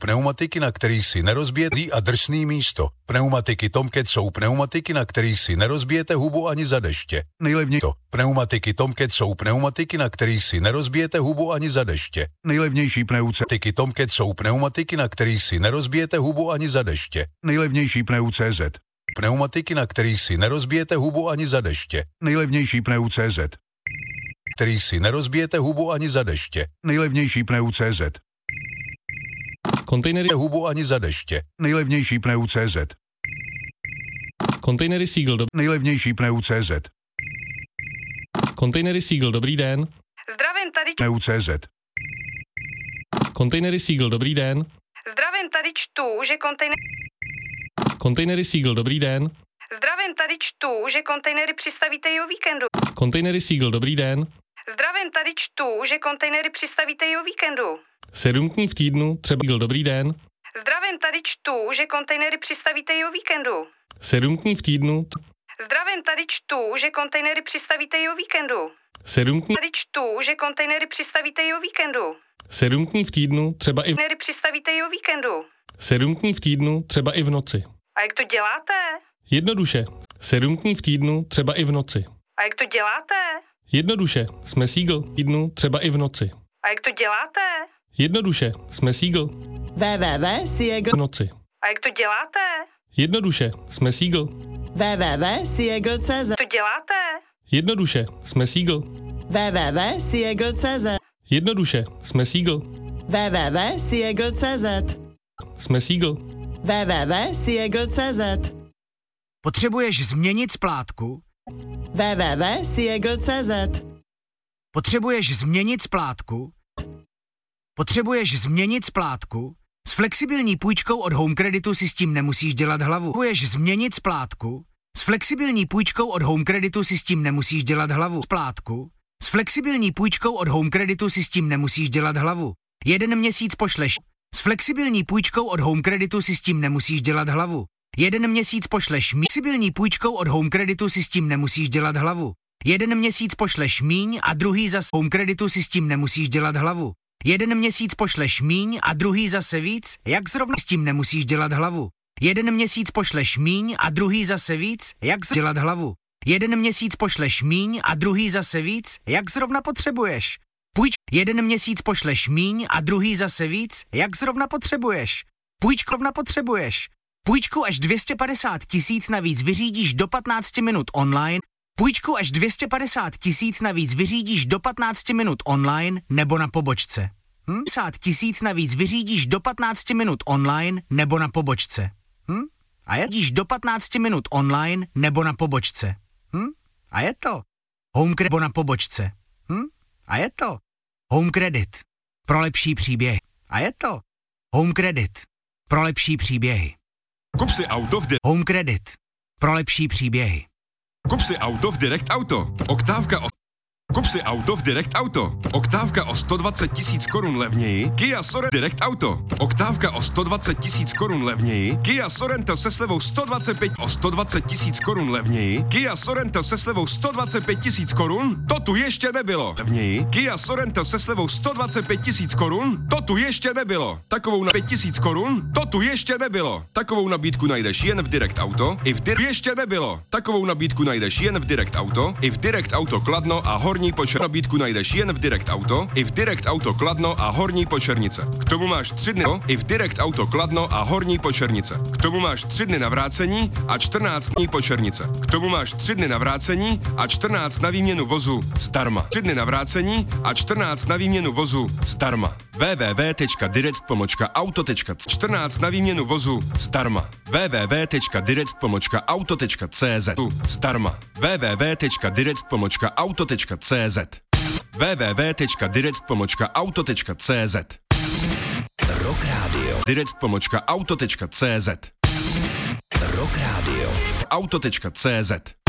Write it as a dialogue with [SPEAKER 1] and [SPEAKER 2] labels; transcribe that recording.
[SPEAKER 1] pneumatiky, na kterých si nerozbijete a drsný místo. Pneumatiky Tomcat jsou pneumatiky, na kterých si nerozbijete hubu ani za deště. Nejlevnější to. Pneumatiky Tomcat jsou pneumatiky, na kterých si nerozbijete hubu ani za deště. Nejlevnější pneumatiky Tomcat jsou pneumatiky, na kterých si nerozbijete hubu ani za deště. Nejlevnější pneu CZ. Pneumatiky, na kterých si nerozbijete hubu ani za deště. Nejlevnější pneu CZ. Kterých si nerozbijete hubu ani za deště. Nejlevnější pneu CZ.
[SPEAKER 2] Kontejnery
[SPEAKER 1] hubu ani za deště. Nejlevnější pneu CZ.
[SPEAKER 2] Kontejnery Siegel.
[SPEAKER 1] Nejlevnější pneu CZ.
[SPEAKER 2] Kontejnery Siegel, dobrý den.
[SPEAKER 3] Zdravím, tady
[SPEAKER 1] Pneu CZ.
[SPEAKER 2] Kontejnery Siegel, dobrý den.
[SPEAKER 3] Zdravím, tady čtu, že
[SPEAKER 2] Kontejnery Siegel, dobrý den.
[SPEAKER 3] Zdravím, tady čtu, že kontejnery přistavíte i o víkendu.
[SPEAKER 2] Kontejnery Siegel, dobrý den.
[SPEAKER 3] Zdravím, tady čtu, že kontejnery přistavíte i o víkendu.
[SPEAKER 2] 7 dní v týdnu, třeba Siegel, dobrý den.
[SPEAKER 3] Zdravím, tady čtu, že kontejnery přistavíte i o víkendu.
[SPEAKER 2] 7 dní v týdnu.
[SPEAKER 3] Zdravím, tady čtu, že kontejnery přistavíte i o víkendu.
[SPEAKER 2] 7 dní.
[SPEAKER 3] Tady čtu, že kontejnery přistavíte i o víkendu.
[SPEAKER 2] 7 dní v týdnu, třeba i
[SPEAKER 3] Kontejnery přistavíte i o víkendu.
[SPEAKER 2] 7 dní v týdnu, třeba i v noci.
[SPEAKER 3] A jak to děláte?
[SPEAKER 2] Jednoduše. 7 dní v týdnu, třeba i v noci.
[SPEAKER 3] A jak to děláte?
[SPEAKER 2] Jednoduše. Jsme Siegel. Týdnu, třeba i v noci.
[SPEAKER 3] A jak to děláte?
[SPEAKER 2] Jednoduše. Jsme Siegel.
[SPEAKER 4] www.siegel
[SPEAKER 2] V noci.
[SPEAKER 3] A jak to děláte?
[SPEAKER 2] Jednoduše. Jsme Siegel.
[SPEAKER 4] www.siegel.cz
[SPEAKER 3] To děláte?
[SPEAKER 2] Jednoduše. Jsme Siegel.
[SPEAKER 4] www.siegel.cz
[SPEAKER 2] Jednoduše. Jsme Siegel.
[SPEAKER 4] www.siegel.cz
[SPEAKER 2] Jsme Siegel.
[SPEAKER 4] www.siegel.cz
[SPEAKER 5] Potřebuješ změnit splátku?
[SPEAKER 4] www.siegel.cz
[SPEAKER 5] Potřebuješ změnit splátku? Potřebuješ změnit splátku? S flexibilní půjčkou od Home Creditu si s tím nemusíš dělat hlavu. Potřebuješ změnit splátku? S flexibilní půjčkou od Home Creditu si s tím nemusíš dělat hlavu. Splátku? S flexibilní půjčkou od Home Creditu si s tím nemusíš dělat hlavu. 1 měsíc pošleš. S flexibilní půjčkou od Home Creditu si s tím nemusíš dělat hlavu. 1 měsíc pošleš míň. Flexibilní půjčkou od Home Creditu si s tím nemusíš dělat hlavu. 1 měsíc pošleš míň a druhý zase Home Creditu si s tím nemusíš dělat hlavu. 1 měsíc pošleš míň a druhý zase víc, jak zrovna s tím nemusíš dělat hlavu. 1 měsíc pošleš míň a druhý zase víc, jak dělat hlavu. 1 měsíc pošleš míň a druhý zase víc, jak zrovna potřebuješ. Půjč 1 měsíc pošleš míň a druhý zase víc, jak zrovna potřebuješ. Půjčkovna potřebuješ. Půjčku až 250 000 navíc vyřídíš do 15 minut online. Půjčku až 250 000 navíc vyřídíš do 15 minut online nebo na pobočce. 50 000 navíc vyřídíš do 15 minut online nebo na pobočce. A jedíš do 15 minut online nebo na pobočce. A je to. Home Credit na pobočce. A je to. Home Credit. Pro lepší příběhy. A je to. Home Credit. Pro lepší příběhy.
[SPEAKER 6] Kup si auto v
[SPEAKER 5] Home Credit. Pro lepší příběhy.
[SPEAKER 6] Kup si auto v Direct Auto. Kup si auto v Direct Auto. Oktávka o 120 000 korun levněji. Kia Sorento Direct Auto. Oktávka o 120 000 korun levněji. Kia Sorento se slevou 125 o 120 000 korun levněji. Kia Sorento se slevou 125 000 korun. To tu ještě nebylo. Levněji. Kia Sorento se slevou 125 000 korun. To tu ještě nebylo. Takovou na 5 000 korun. To tu ještě nebylo. Takovou nabídku najdeš jen v Direct Auto. I v ještě nebylo. Takovou nabídku najdeš jen v Direct Auto. I v Direct Auto Kladno a Horní Nabídku najdeš jen v Direct Auto, i v Direct Auto Kladno a Horní Počernice. K tomu máš 3 dny, i v Direct Auto Kladno a Horní Počernice. K tomu máš 3 dny na vrácení a 14 dní Počernice. K tomu máš 3 dny na vrácení a 14 na výměnu vozu zdarma. 3 dny na vrácení a 14 na výměnu vozu zdarma. www.direct.auto.cz 14 na výměnu vozu zdarma. www.direct.auto.cz zdarma. www.direct.auto.cz www.direct.auto.cz
[SPEAKER 7] Rock Radio.
[SPEAKER 5] Direct.auto.cz
[SPEAKER 7] Rock Radio.
[SPEAKER 5] Auto.cz